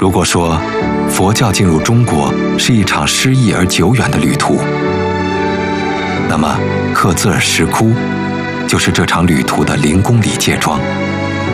如果说佛教进入中国是一场诗意而久远的旅途，那么克孜尔石窟就是这场旅途的0公里界桩。